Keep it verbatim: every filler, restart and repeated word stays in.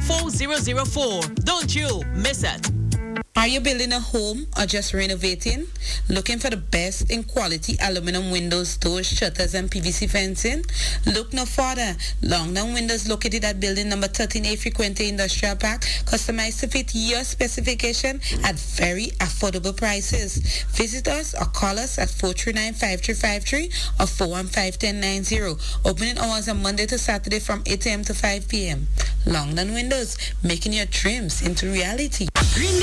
four zero zero four. Don't you miss it. Are you building a home or just renovating? Looking for the best in quality aluminum windows, doors, shutters, and P V C fencing? Look no further. Longdown Windows, located at building number thirteen A Frequente Industrial Park, customized to fit your specification at very affordable prices. Visit us or call us at four three nine, five three five three or four one five, one zero nine zero. Opening hours on Monday to Saturday from eight a.m. to five p.m. Longdown Windows, making your dreams into reality. Green